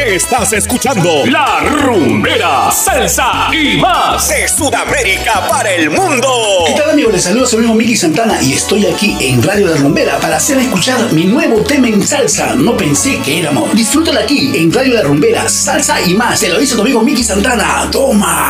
Estás escuchando La Rumbera, Salsa y más de Sudamérica para el mundo. ¿Qué tal, amigos? Les saludo a su amigo Mickey Santana y estoy aquí en Radio La Rumbera para hacer escuchar mi nuevo tema en salsa. No pensé que era amor. Disfrútalo aquí en Radio La Rumbera, Salsa y más. Te lo dice tu amigo Mickey Santana. Toma.